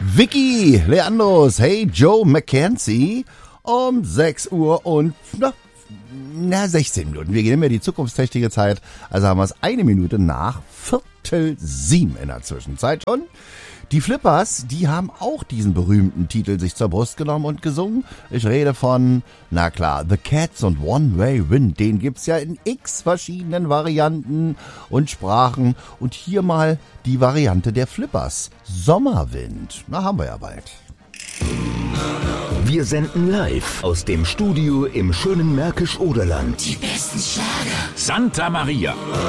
Vicky Leandros, hey Joe McKenzie, um 6 Uhr und 16 Minuten. Wir gehen immer die zukunftsträchtige Zeit, also haben wir es 1 Minute nach 6:45 in der Zwischenzeit schon. Die Flippers, die haben auch diesen berühmten Titel sich zur Brust genommen und gesungen. Ich rede von, na klar, The Cats und One Way Wind. Den gibt's ja in x verschiedenen Varianten und Sprachen. Und hier mal die Variante der Flippers. Sommerwind. Na, haben wir ja bald. Wir senden live aus dem Studio im schönen Märkisch-Oderland. Die besten Schlager. Santa Maria.